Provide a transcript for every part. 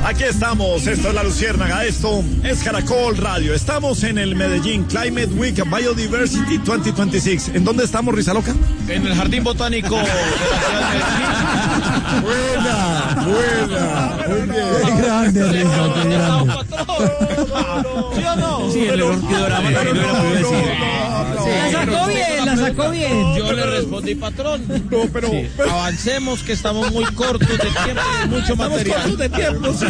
Aquí estamos, esto es La Luciérnaga, esto es Caracol Radio. Estamos en el Medellín Climate Week Biodiversity 2026. ¿En dónde estamos, Rizaloca? En el Jardín Botánico de la ciudad de Medellín. Buena. Muy bien. Qué grande, Rizo, qué grande. ¿Sí o no? Sí, el orquidorama no era muy decir. La sacó bien. Yo le respondí, patrón. No, pero... Sí. Avancemos, que estamos muy cortos de tiempo y mucho material. Cortos de tiempo, sí.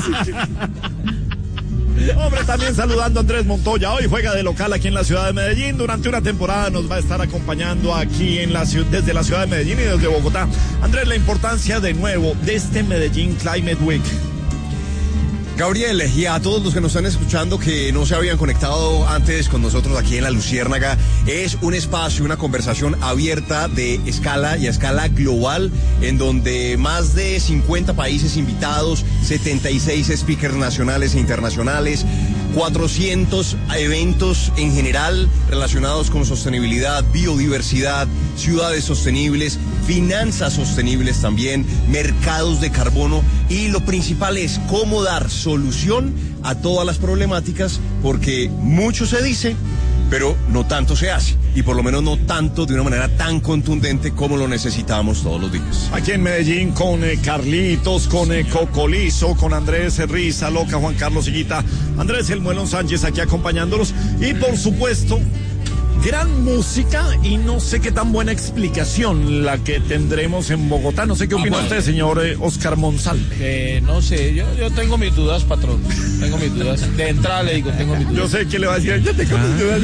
Hombre, también saludando a Andrés Montoya. Hoy juega de local aquí en la ciudad de Medellín. Durante una temporada nos va a estar acompañando aquí en desde la ciudad de Medellín y desde Bogotá. Andrés, la importancia de nuevo de este Medellín Climate Week. Gabriel, y a todos los que nos están escuchando que no se habían conectado antes con nosotros aquí en La Luciérnaga, es un espacio, una conversación abierta de escala y a escala global, en donde más de 50 países invitados, 76 speakers nacionales e internacionales, 400 eventos en general relacionados con sostenibilidad, biodiversidad, ciudades sostenibles, finanzas sostenibles también, mercados de carbono, y lo principal es cómo dar solución a todas las problemáticas, porque mucho se dice, pero no tanto se hace, y por lo menos no tanto de una manera tan contundente como lo necesitamos todos los días. Aquí en Medellín con Carlitos, con Cocolizo, con Andrés Rizaloca, Juan Carlos Higuita, Andrés El Muelón Sánchez aquí acompañándolos, y por supuesto gran música y no sé qué tan buena explicación la que tendremos en Bogotá. No sé qué opina usted, señor Oscar Monsalve. No sé, yo tengo mis dudas, patrón. Tengo mis dudas. De entrada le digo, tengo mis dudas. Yo sé que le va a decir, yo tengo mis dudas.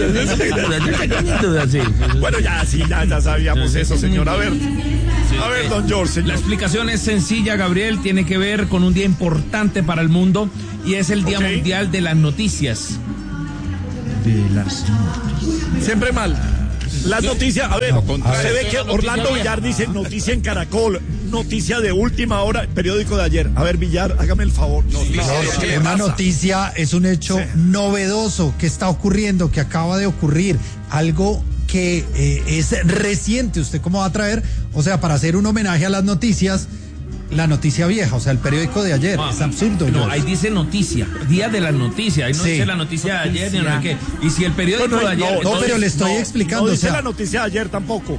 Bueno, ya sabíamos eso, señor. A ver, don George, señor. La explicación es sencilla, Gabriel. Tiene que ver con un día importante para el mundo y es el Día Mundial de las Noticias. Siempre mal. Las noticias, a ver, se ve que Orlando Villar dice noticia en Caracol, noticia de última hora, periódico de ayer. A ver, Villar, hágame el favor. Una noticia es un hecho novedoso que está ocurriendo, que acaba de ocurrir, algo que es reciente. ¿Usted cómo va a traer? O sea, para hacer un homenaje a las noticias, la noticia vieja, o sea, el periódico de ayer. Es absurdo. No, ahí dice noticia, día de las noticias. Ahí no dice la noticia de ayer, ni nada que. Y si el periódico de ayer. No, pero le estoy explicando. No dice la noticia de ayer tampoco.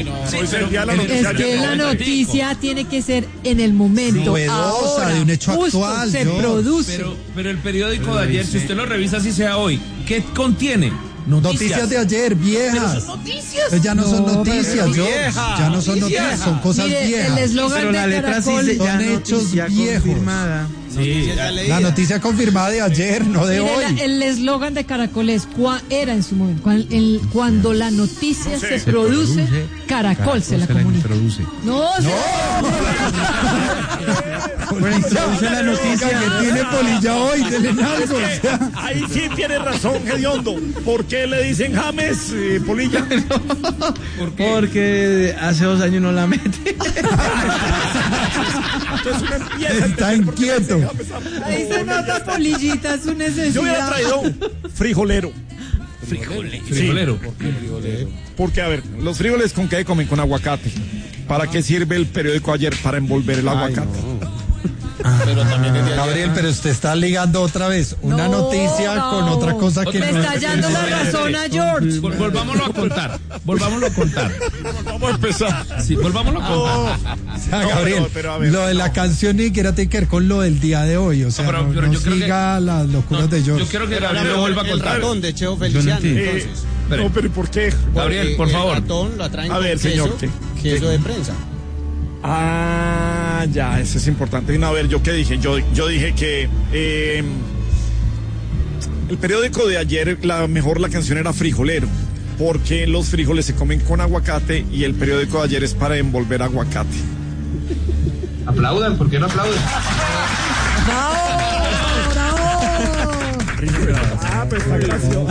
La noticia tiene que ser en el momento. Novedosa, ahora, de un hecho actual. Se produce. Pero el periódico de ayer, si usted lo revisa, así sea hoy, ¿qué contiene? Noticias de ayer, viejas. Pero son noticias. Pues ya no son noticias, ya no son noticias, son cosas viejas. El eslogan de Caracol son hechos viejos. Confirmada. Sí, la noticia confirmada de ayer, no de hoy. El eslogan de Caracol es era en su momento. Cuando la noticia se produce, Caracol se la comunica. No. Polilla, la noticia que tiene Polilla hoy, algo. Ahí sí tiene razón, Gediondo. ¿Por qué le dicen James, Polilla? Porque hace 2 años no la mete. Entonces uno empieza está inquieto. Ahí se nota, Polillita, su necesidad. Yo hubiera traído frijolero. Frijolero. ¿Por qué frijolero? Porque, a ver, los frijoles ¿con qué comen? Con aguacate. ¿Para qué sirve el periódico ayer? Para envolver el aguacate. Pero también es de Gabriel, pero usted está ligando otra vez una noticia con otra cosa que le está hallando la razón a George. Volvámoslo a contar. Vamos a empezar. Sí, volvámoslo a contar. O sea, Gabriel, pero ver, lo de la canción ni siquiera tiene que ver con lo del día de hoy. O sea, pero yo siga las locuras de George. Yo quiero que Gabriel lo vuelva a contar. El ratón de Cheo Feliciano, entonces. No, pero ¿por qué? Gabriel, por favor. El ratón lo atraen a ver, señor, queso de prensa. Ah, ya, eso es importante. No, a ver, ¿yo qué dije? Yo dije que el periódico de ayer, la canción era frijolero, porque los frijoles se comen con aguacate y el periódico de ayer es para envolver aguacate. Aplaudan, ¿por qué no aplauden? Pero está gracioso.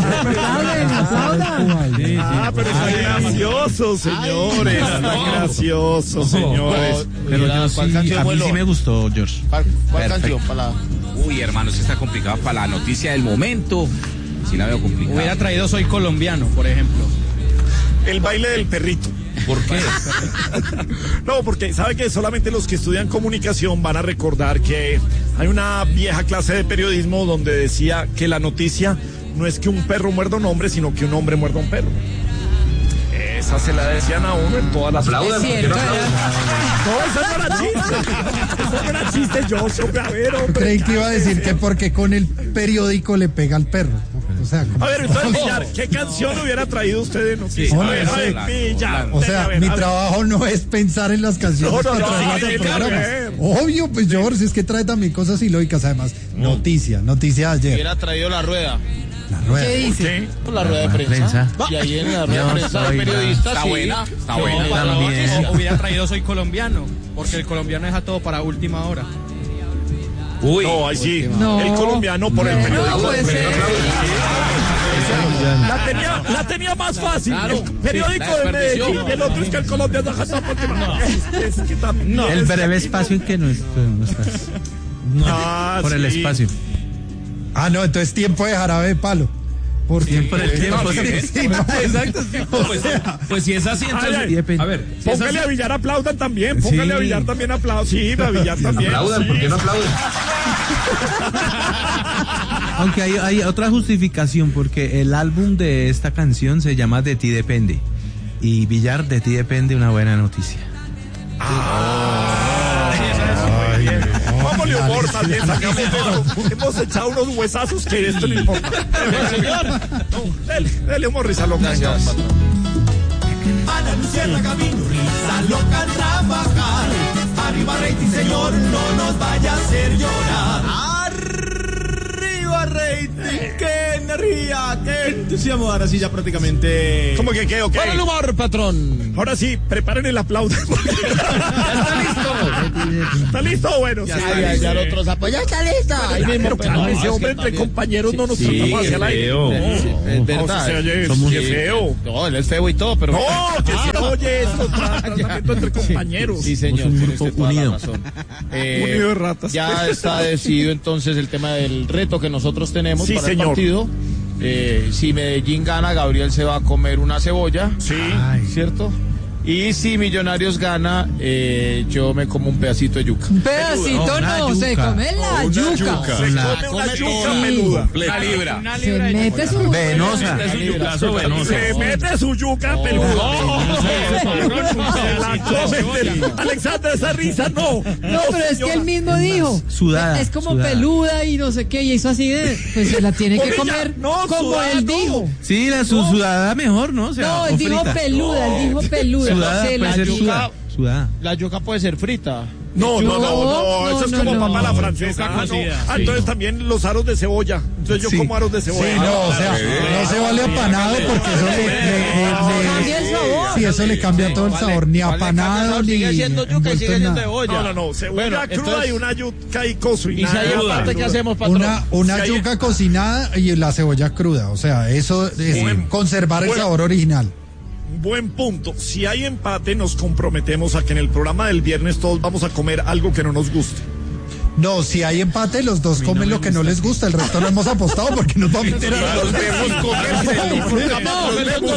Pero está gracioso, señores. Está gracioso, señores. Pero yo sí, a mí sí me gustó, George. ¿Cuál canción? Uy, hermano, se está complicado para la noticia del momento. Sí la veo complicada. Hubiera traído Soy Colombiano, por ejemplo. El baile del perrito. ¿Por qué? No, porque sabe que solamente los que estudian comunicación van a recordar que Hay una vieja clase de periodismo donde decía que la noticia no es que un perro muerda a un hombre, sino que un hombre muerda a un perro. Esa se la decían a uno en todas las... Es cierto, No, eso no era chiste. Eso no era chiste, yo a ver, hombre. Creí que iba a decir que porque con el periódico le pega al perro. O sea, A ver, entonces, Villar, ¿qué canción hubiera traído usted de noticias? Sí, A ver, Villar. o sea, mi trabajo no es pensar en las canciones No, que no, traigas sí, al claro. programa. Obvio, pues George, es que trae también cosas ilógicas. Además, noticia de ayer. Hubiera traído la rueda. La rueda. ¿qué dice? ¿Qué? La rueda de prensa. Y ahí en la rueda de prensa del periodista. Está sí. buena, está No, buena. para la También. noticia. Hubiera traído Soy Colombiano, porque el colombiano deja todo para última hora. Uy. No, ahí sí. No. El colombiano por el periódico. No puede ser. La tenía más fácil. Claro. El periódico Sí, de la Medellín, desperdició. el otro es que el colombiano deja esta última. Es que también. El es que breve aquí espacio en que no estás. Ah, Por el sí. espacio. Ah, no, entonces tiempo de jarabe de palo. Por Tiempo del tiempo. Sí, no, Exacto. Pues si es así, entonces. Ay, ay. A ver, si es Póngale así- a Villar aplaudan también. Póngale a Villar también aplaudan. Sí, a Villar también. Aplaudan, ¿por qué no aplauden? Aunque hay otra justificación, porque el álbum de esta canción se llama De ti depende. Y Villar, de ti depende una buena noticia. Vámonos humor también, sacamos eso. Hemos echado unos huesazos que esto no importa. Señor, no, dele humor, risa loca. Gracias. Ana Luciérnaga vino, risa loca a trabajar. Arriba rating, señor, no nos vaya a hacer llorar. Arriba rating, que energía, que entusiasmo. Ahora sí ya prácticamente... ¿Cómo que qué? Ok. Para el humor, patrón. Ahora sí, preparen el aplauso. ¿Está listo? ¿Está listo? Bueno, Ya sí. está listo. Ya el otro sapo. Ya está listo. Ahí mismo. Pero claro, ese es hombre que entre también- compañeros no nos Sí, tratamos hacia el aire. feo. No, Es verdad. se oye, Somos qué feo. No, él es feo y todo, pero... No, que se oye esto, tratamiento entre compañeros. Sí, señor. Somos un tiene grupo usted toda la unido. razón. Unido de ratas. Ya está decidido entonces el tema del reto que nosotros tenemos Sí, para señor. el partido. Si Medellín gana, Gabriel se va a comer una cebolla. Sí. ¿Cierto? Y si Millonarios gana, yo me como un pedacito de yuca. Un pedacito Una no, se yuca. come la yuca. Se come una yuca peluda. Una libra. Se mete su... Venosa. Es un yucazo venoso. Se mete su yuca peluda. Se la come. Alexander, esa risa no. No, pero es que él mismo dijo. Sudada, Es como sudada. peluda y no sé qué, y hizo así de. Pues se la tiene que Oye, comer ya, no, como sudada, él no. dijo. Sí, la sudada mejor, ¿no? O sea, No, o él dijo frita. peluda, él dijo peluda. Sudada Se puede la ser yuca. sudada. Sudada. La yuca puede ser frita. No, No, eso es no, como no. papa la francesa. Yuca Ah, no. cocida, Ah, sí. entonces también los aros de cebolla. Entonces yo Sí. como aros de cebolla. Sí, no, o sea, no se vale apanado porque eso Cambia el sabor. Sí, eso le cambia todo el sabor, ni apanado ni Sigue siendo yuca y envuelto sigue en siendo nada. cebolla. No, cebolla Bueno, cruda entonces- y una yuca y cocinada. Y si hay empate, ¿qué hacemos, patrón? Una Si hay- yuca cocinada y la cebolla cruda, o sea, eso es Buen- conservar el buen- sabor original. Buen punto. Si hay empate, nos comprometemos a que en el programa del viernes todos vamos a comer algo que no nos guste. No, si hay empate, los dos comen lo que no les gusta, el resto no hemos apostado porque nos va a meter a Los vemos comer. No,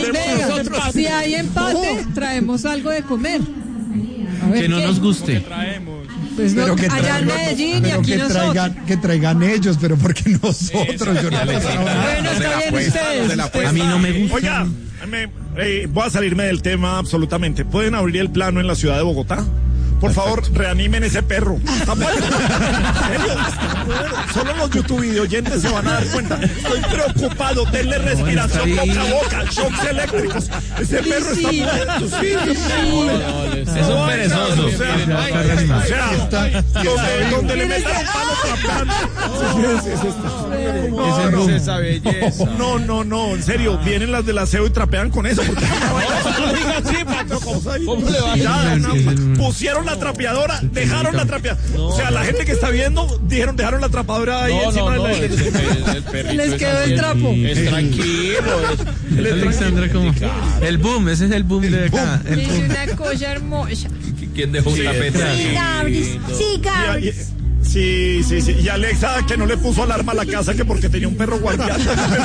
si hay empate, traemos algo de comer. A ver Que no qué. nos guste. Pues no, Pero que allá en traigan- Medellín y pero aquí que nosotros. que traigan ellos, pero porque nosotros, yo no he apostado nada. Bueno, está bien ustedes. A mí no me gusta. Oiga, voy a salirme del tema absolutamente. ¿Pueden abrir el plano en la ciudad de Bogotá? Por favor, reanimen ese perro. Está muerto. En serio, está muerto. Solo los YouTube videoyentes se van a dar cuenta. Estoy preocupado. Denle respiración está boca a ahí. boca, shocks eléctricos. Ese perro está Sí, muerto. Sí, Es un perezoso. O sea, donde le metan un palo trapeando. Esa belleza. No, en serio, vienen las del aseo y trapean con eso. Porque ¿Cómo le va a Ya, decir? pusieron la trapeadora, dejaron la trapeadora. O sea, la gente que está viendo, dejaron la trapeadora ahí encima de la... Les quedó el trapo. Es tranquilo. Alexandra, como el boom, ese es el boom de acá. El boom. una cosa hermosa. ¿Quién dejó un tapete así? Gabris, sí, Gabris. Sí. Y Alexa, que no le puso alarma a la casa, que porque tenía un perro guardián.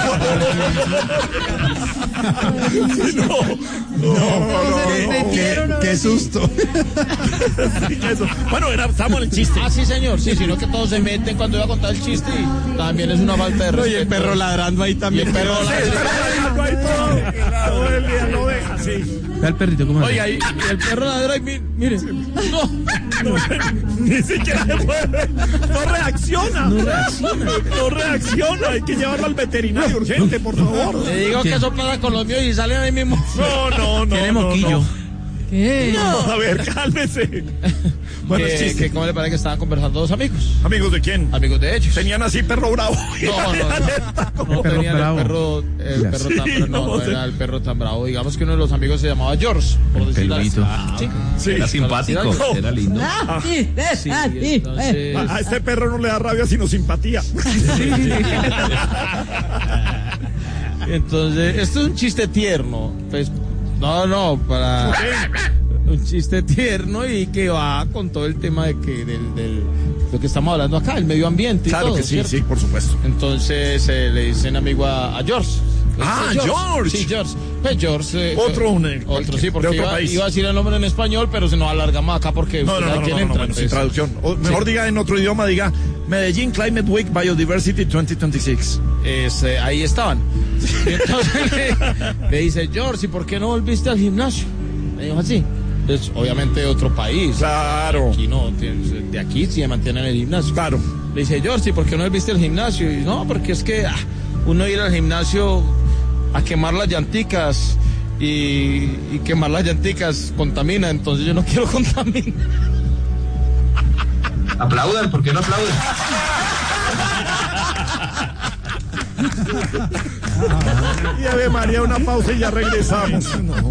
Qué susto. Bueno, estamos en el chiste. Sí, señor, sí, sino que todos se meten cuando iba a contar el chiste y también es una falta de respeto. Y el perro ladrando ahí también. Y el perro ladrando ahí todo el día lo deja así. Ve al perrito, ¿cómo Oye, ahí el perro ladra y mire. No, ni siquiera se puede. No reacciona. No reacciona. Hay que llevarlo al veterinario urgente, por favor. le digo que eso pasa con los míos y salen ahí mismo. No. Tiene moquillo. ¿Qué? No, a ver, cálmese. Bueno, el chiste. Que ¿cómo le parece que estaban conversando dos amigos? ¿Amigos de quién? Amigos de ellos. Tenían así perro bravo. No Perro tenían bravo. el perro tan bravo. No era el perro tan bravo. Digamos que uno de los amigos se llamaba George, por decirlo así. Peludito. Sí. Era simpático, era lindo. Sí, entonces... A este perro no le da rabia, sino simpatía. Entonces, esto es un chiste tierno. Pues, para un chiste tierno y que va con todo el tema de que del lo que estamos hablando acá, el medio ambiente. Claro y todo, que sí, ¿cierto? sí, por supuesto. Entonces le dicen amigo a George. George. Sí, George. Pues George. Otro, sí, porque de otro país. iba a decir el nombre en español, pero se nos alargamos acá porque No, bueno, sin traducción. O mejor diga en otro idioma, diga Medellín Climate Week Biodiversity 2026. Ahí estaban. Y entonces le dice, George, ¿y por qué no volviste al gimnasio? Me dijo así. Es obviamente de otro país. Claro. Aquí no, de aquí sí se mantiene en el gimnasio. Claro. Le dice, George, ¿y por qué no volviste al gimnasio? Y no, porque es que uno ir al gimnasio a quemar las llanticas y quemar las llanticas contamina, entonces yo no quiero contaminar. Aplaudan, ¿por qué no aplauden? Y Ave María, una pausa y ya regresamos.